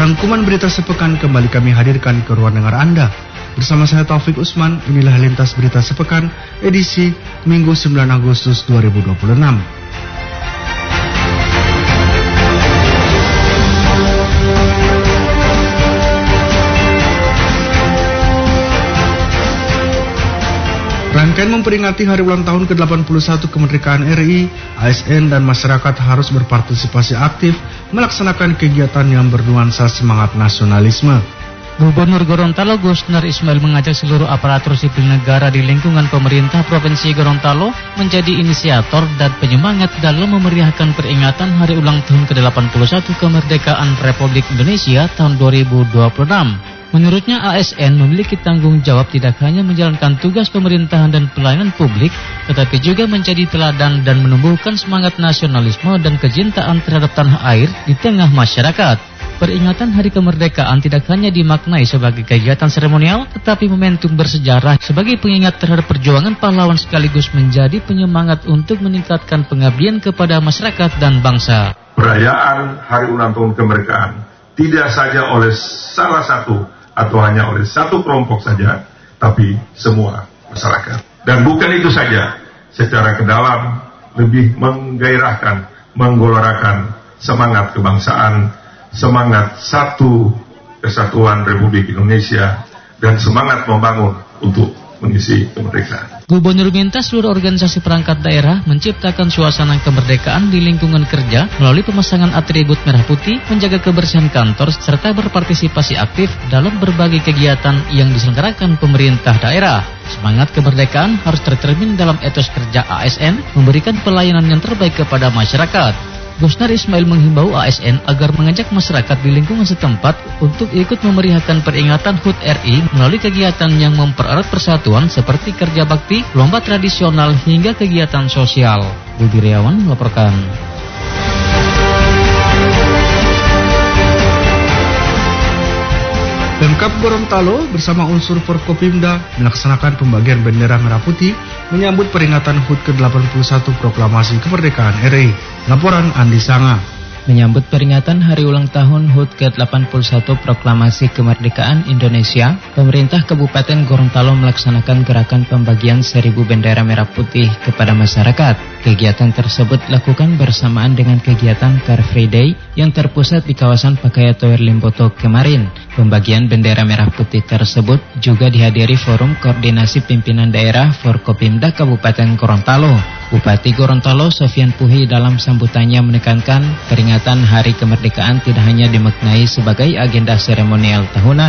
Rangkuman berita sepekan kembali kami hadirkan ke ruang dengar Anda. Bersama saya Taufik Usman, inilah lintas berita sepekan edisi Minggu 9 Agustus 2026. Rangkaian memperingati hari ulang tahun ke-81 kemerdekaan RI, ASN dan masyarakat harus berpartisipasi aktif melaksanakan kegiatan yang bernuansa semangat nasionalisme. Gubernur Gorontalo Gusnar Ismail mengajak seluruh aparatur sipil negara di lingkungan pemerintah Provinsi Gorontalo menjadi inisiator dan penyemangat dalam memeriahkan peringatan hari ulang tahun ke-81 kemerdekaan Republik Indonesia tahun 2026. Menurutnya ASN memiliki tanggung jawab tidak hanya menjalankan tugas pemerintahan dan pelayanan publik, tetapi juga menjadi teladan dan menumbuhkan semangat nasionalisme dan kecintaan terhadap tanah air di tengah masyarakat. Peringatan Hari Kemerdekaan tidak hanya dimaknai sebagai kegiatan seremonial, tetapi momentum bersejarah sebagai pengingat terhadap perjuangan pahlawan sekaligus menjadi penyemangat untuk meningkatkan pengabdian kepada masyarakat dan bangsa. Perayaan Hari Ulang Tahun Kemerdekaan tidak saja oleh salah satu atau hanya oleh satu kelompok saja, tapi semua masyarakat. Dan bukan itu saja, secara kedalam lebih menggairahkan, menggelorakan semangat kebangsaan, semangat satu kesatuan Republik Indonesia, dan semangat membangun untuk mengisi kemerdekaan. Gubernur minta seluruh organisasi perangkat daerah menciptakan suasana kemerdekaan di lingkungan kerja melalui pemasangan atribut merah putih, menjaga kebersihan kantor, serta berpartisipasi aktif dalam berbagai kegiatan yang diselenggarakan pemerintah daerah. Semangat kemerdekaan harus tercermin dalam etos kerja ASN, memberikan pelayanan yang terbaik kepada masyarakat. Gusnar Ismail menghimbau ASN agar mengajak masyarakat di lingkungan setempat untuk ikut memeriahkan peringatan HUT RI melalui kegiatan yang mempererat persatuan seperti kerja bakti, lomba tradisional hingga kegiatan sosial. Budi Riawan melaporkan. Pemkab Gorontalo bersama unsur Forkopimda melaksanakan pembagian bendera merah putih menyambut peringatan HUT ke-81 Proklamasi Kemerdekaan RI. Laporan Andi Sanga. Menyambut peringatan hari ulang tahun HUT ke-81 Proklamasi Kemerdekaan Indonesia, pemerintah Kabupaten Gorontalo melaksanakan gerakan pembagian 1000 bendera merah putih kepada masyarakat. Kegiatan tersebut dilakukan bersamaan dengan kegiatan Car Free Day yang terpusat di kawasan Pakaya Tower Limboto kemarin. Pembagian bendera merah putih tersebut juga dihadiri Forum Koordinasi Pimpinan Daerah Forkopimda Kabupaten Gorontalo. Bupati Gorontalo Sofian Puhi dalam sambutannya menekankan peringatan Hari Kemerdekaan tidak hanya dimaknai sebagai agenda seremonial tahunan,